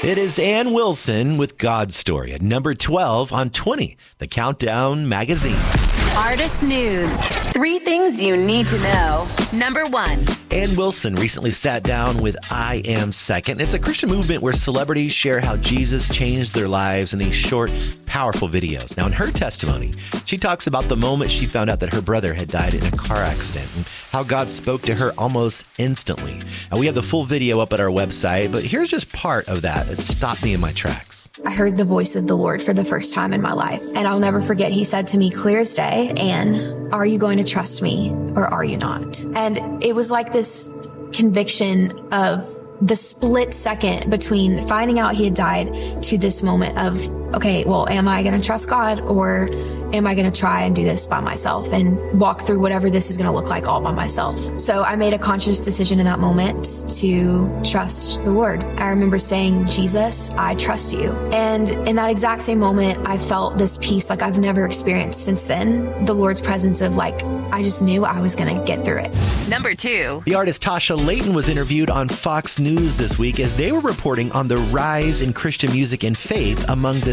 It is Ann Wilson with God's Story at number 12 on 20, the Countdown magazine. Artist News. 3 things you need to know. Number 1. Ann Wilson recently sat down with I Am Second. It's a Christian movement where celebrities share how Jesus changed their lives in these short, powerful videos. Now, in her testimony, she talks about the moment she found out that her brother had died in a car accident and how God spoke to her almost instantly. And we have the full video up at our website, but here's just part of that that stopped me in my tracks. I heard the voice of the Lord for the first time in my life. And I'll never forget, he said to me clear as day, Ann, are you going to trust me or are you not? And it was like this conviction of the split second between finding out he had died to this moment of, okay, well, am I going to trust God or am I going to try and do this by myself and walk through whatever this is going to look like all by myself? So I made a conscious decision in that moment to trust the Lord. I remember saying, Jesus, I trust you. And in that exact same moment, I felt this peace like I've never experienced since then. The Lord's presence of like, I just knew I was going to get through it. Number 2. The artist Tasha Layton was interviewed on Fox News this week as they were reporting on the rise in Christian music and faith among the